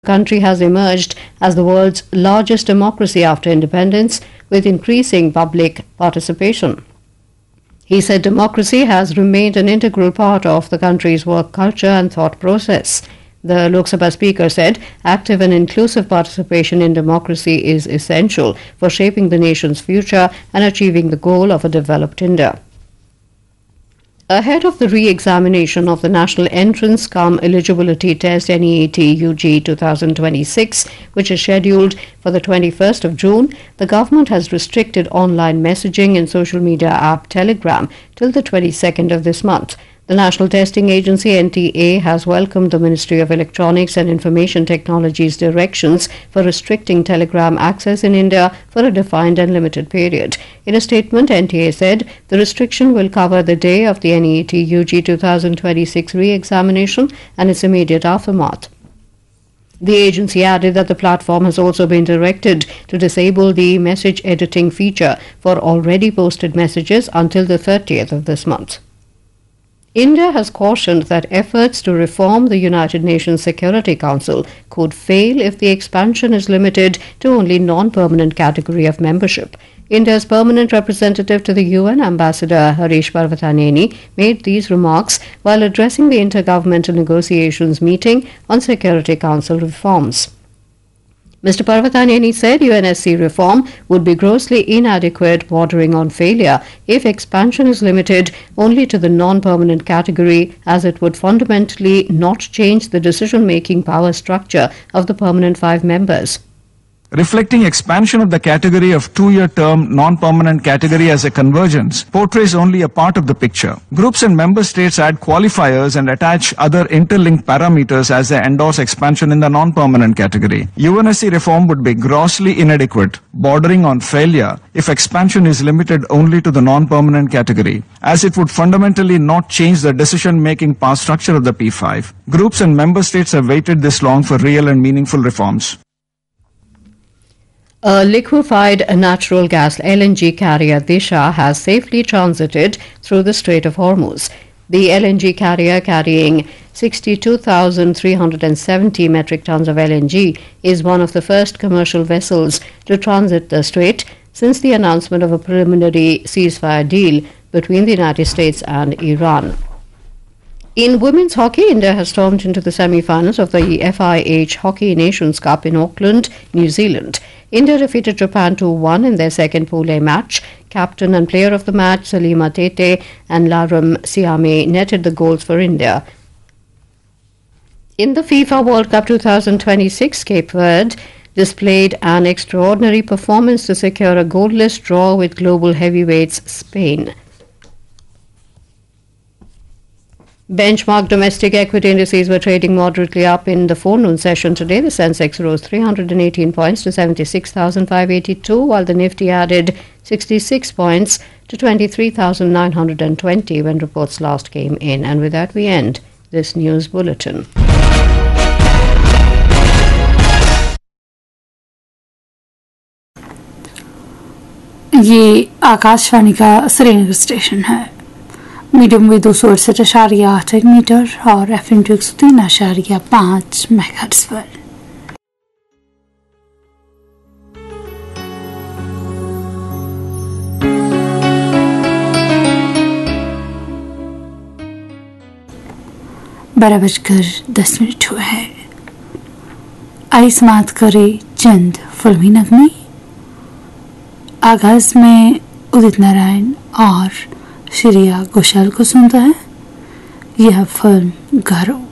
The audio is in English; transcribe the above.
country has emerged as the world's largest democracy after independence, with increasing public participation. He said democracy has remained an integral part of the country's work culture and thought process. The Lok Sabha Speaker said active and inclusive participation in democracy is essential for shaping the nation's future and achieving the goal of a developed India. Ahead of the re-examination of the National Entrance Cum Eligibility Test NEET UG 2026, which is scheduled for the 21st of June, the government has restricted online messaging in social media app Telegram till the 22nd of this month. The National Testing Agency NTA has welcomed the Ministry of Electronics and Information Technology's directions for restricting Telegram access in India for a defined and limited period. In a statement, NTA said the restriction will cover the day of the NEET UG 2026 re-examination and its immediate aftermath. The agency added that the platform has also been directed to disable the message editing feature for already posted messages until the 30th of this month. India has cautioned that efforts to reform the United Nations Security Council could fail if the expansion is limited to only non-permanent category of membership. India's permanent representative to the UN, Ambassador Harish Parvathaneni, made these remarks while addressing the Intergovernmental Negotiations meeting on Security Council reforms. Mr. Parvathaneni said UNSC reform would be grossly inadequate, bordering on failure, if expansion is limited only to the non-permanent category, as it would fundamentally not change the decision-making power structure of the permanent 5 members. Reflecting expansion of the category of 2-year term non-permanent category as a convergence portrays only a part of the picture. Groups and member states add qualifiers and attach other interlinked parameters as they endorse expansion in the non-permanent category. UNSC reform would be grossly inadequate, bordering on failure, if expansion is limited only to the non-permanent category, as it would fundamentally not change the decision-making power structure of the P5. Groups and member states have waited this long for real and meaningful reforms. A liquefied natural gas LNG carrier Disha has safely transited through the Strait of Hormuz. The LNG carrier, carrying 62,370 metric tons of LNG, is one of the first commercial vessels to transit the strait since the announcement of a preliminary ceasefire deal between the United States and Iran. In women's hockey, India has stormed into the semi-finals of the FIH Hockey Nations Cup in Auckland, New Zealand. India defeated Japan 2-1 in their second Pool A match. Captain and player of the match, Salima Tete and Laram Siame, netted the goals for India. In the FIFA World Cup 2026, Cape Verde displayed an extraordinary performance to secure a goalless draw with global heavyweights Spain. Benchmark domestic equity indices were trading moderately up in the forenoon session today. The Sensex rose 318 points to 76,582, while the Nifty added 66 points to 23,920 when reports last came in. And with that, we end this news bulletin. ये आकाशवाणी का Srinagar station है। Medium में 268.8 metre और FM 103.5 megahertz पर। बारह बजकर 10 minute हुए हैं। आई समात करे चंद फिल्मी नगमे। आगाज में उदित नारायण और श्रेया घोषाल को सुनता है। यह फिल्म घरों।